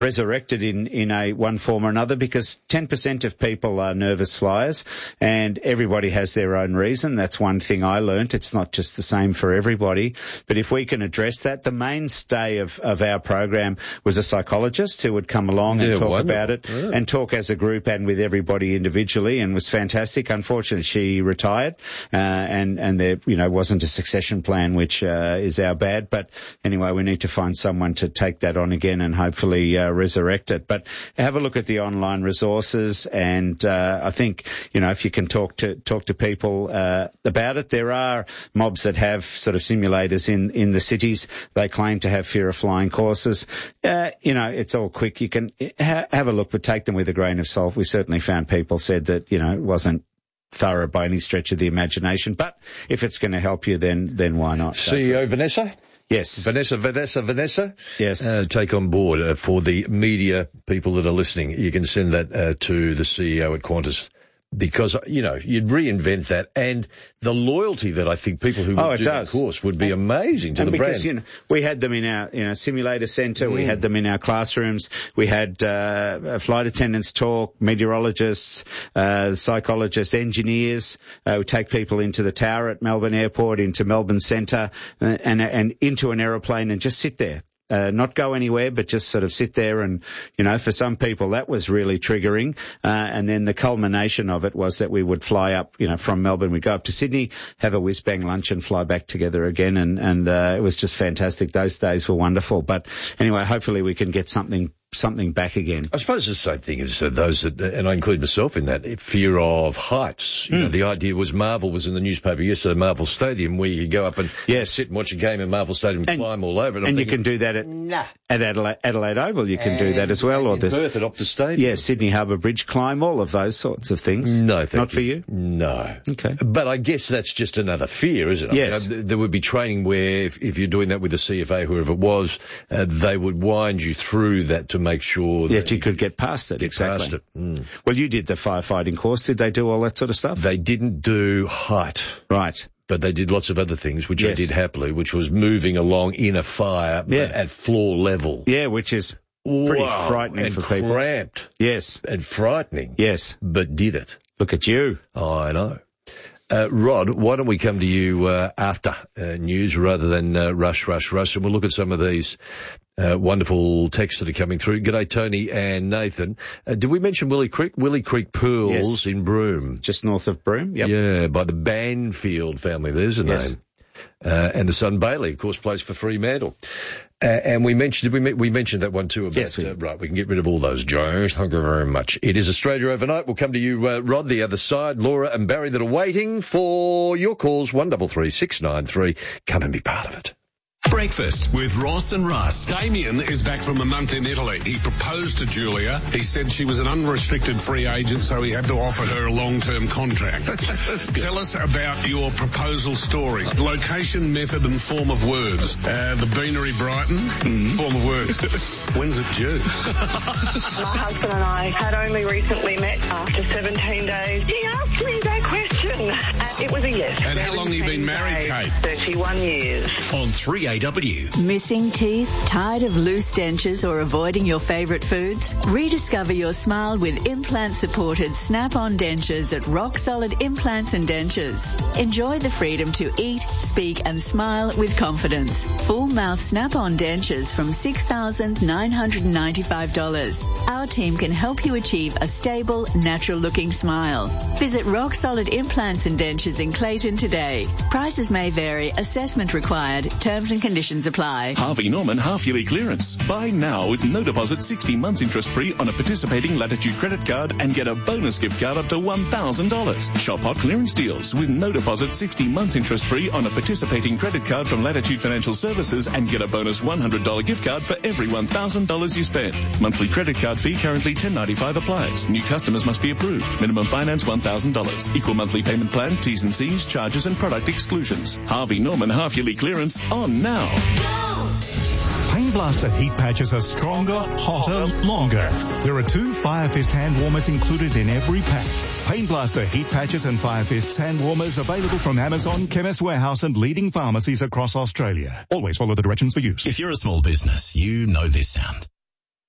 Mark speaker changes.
Speaker 1: resurrected in one form or another, because 10% of people are nervous flyers, and everybody has their own reason. That's one thing I learnt. It's not just the same for everybody. But if we can address that, the mainstay of our program was a psychologist who would come along and talk about it, and talk as a group and with everybody individually, and was fantastic. Unfortunately, she retired, and there, wasn't a succession plan, which is our bad. But anyway, we need to find someone to take that on again and hopefully resurrect it. But have a look at the online resources, and I think if you can talk to people about it. There are mobs that have sort of simulators in the cities. They claim to have fear of flying courses. It's all quick. You can have a look, but take them with a grain of salt. We certainly found people said that it wasn't thorough by any stretch of the imagination. But if it's going to help you, then why not?
Speaker 2: CEO Vanessa?
Speaker 1: Yes.
Speaker 2: Vanessa.
Speaker 1: Yes.
Speaker 2: Take on board for the media people that are listening. You can send that to the CEO at Qantas. Because, you'd reinvent that, and the loyalty that I think people who would do that course would be amazing to the brand.
Speaker 1: Because, we had them in our, simulator centre, we had them in our classrooms, we had flight attendants talk, meteorologists, psychologists, engineers, we take people into the tower at Melbourne Airport, into Melbourne Centre, and into an aeroplane and just sit there. Not go anywhere, but just sort of sit there, and, for some people that was really triggering. And then the culmination of it was that we would fly up, from Melbourne, we'd go up to Sydney, have a whiz-bang lunch and fly back together again. And it was just fantastic. Those days were wonderful. But anyway, hopefully we can get something back again.
Speaker 2: I suppose the same thing as those that, and I include myself in that, fear of heights. The idea was Marvel was in the newspaper yesterday, Marvel Stadium, where you could go up and sit and watch a game in Marvel Stadium and climb all over it.
Speaker 1: And you can do that at Adelaide Oval. You can do that as well. Or
Speaker 2: Perth at Optus Stadium.
Speaker 1: Yeah, Sydney Harbour Bridge climb, all of those sorts of things.
Speaker 2: No, thank you.
Speaker 1: Not for you?
Speaker 2: No.
Speaker 1: Okay.
Speaker 2: But I guess that's just another fear, isn't it?
Speaker 1: Yes.
Speaker 2: There would be training where if you're doing that with the CFA, whoever it was, they would wind you through that to make sure that
Speaker 1: you could get past it.
Speaker 2: Past it.
Speaker 1: Well, you did the firefighting course. Did they do all that sort of stuff?
Speaker 2: They didn't do height.
Speaker 1: Right.
Speaker 2: But they did lots of other things, which I did happily, which was moving along in a fire at floor level.
Speaker 1: Yeah, which is pretty frightening for people.
Speaker 2: Cramped.
Speaker 1: Yes.
Speaker 2: And frightening.
Speaker 1: Yes.
Speaker 2: But did it.
Speaker 1: Look at you.
Speaker 2: Oh, I know. Rod, why don't we come to you after news rather than rush, and we'll look at some of these wonderful texts that are coming through. G'day, Tony and Nathan. Did we mention Willie Creek? Willie Creek Pools in Broome.
Speaker 1: Just north of Broome, yep.
Speaker 2: Yeah, by the Banfield family, there's a name. And the son Bailey, of course, plays for Fremantle. And we mentioned, we mentioned that one too about, right, we can get rid of all those Jones. Thank you very much. It is Australia Overnight. We'll come to you, Rod, the other side. Laura and Barry that are waiting for your calls, 133 693. Come and be part of it.
Speaker 3: Breakfast with Ross and Russ.
Speaker 4: Damien is back from a month in Italy. He proposed to Julia. He said she was an unrestricted free agent, so he had to offer her a long-term contract. Tell us about your proposal story. Location, method and form of words. The Beanery Brighton, form of words. When's it due?
Speaker 5: My husband and I had only recently met after 17 days. He asked me that question. It was a yes.
Speaker 4: And how long have you been married, Kate?
Speaker 5: 31 years.
Speaker 3: On 3AW.
Speaker 6: Missing teeth? Tired of loose dentures or avoiding your favourite foods? Rediscover your smile with implant-supported Snap-on dentures at Rock Solid Implants and Dentures. Enjoy the freedom to eat, speak and smile with confidence. Full mouth Snap-on dentures from $6,995. Our team can help you achieve a stable, natural-looking smile. Visit Rock Solid Implants and Dentures in Clayton today. Prices may vary. Assessment required. Terms and conditions apply.
Speaker 7: Harvey Norman half-yearly clearance. Buy now with no deposit, 60 months interest-free on a participating Latitude credit card and get a bonus gift card up to $1,000. Shop hot clearance deals with no deposit, 60 months interest-free on a participating credit card from Latitude Financial Services and get a bonus $100 gift card for every $1,000 you spend. Monthly credit card fee currently $10.95 applies. New customers must be approved. Minimum finance $1,000. Equal monthly payment plan, T's and C's, charges and product exclusions. Harvey Norman half-yearly clearance on now.
Speaker 8: Pain Blaster heat patches are stronger, hotter, longer. There are 2 Fire Fist hand warmers included in every pack. Pain Blaster heat patches and Fire Fist hand warmers available from Amazon, Chemist Warehouse and leading pharmacies across Australia. Always follow the directions for use.
Speaker 3: If you're a small business, you know this sound.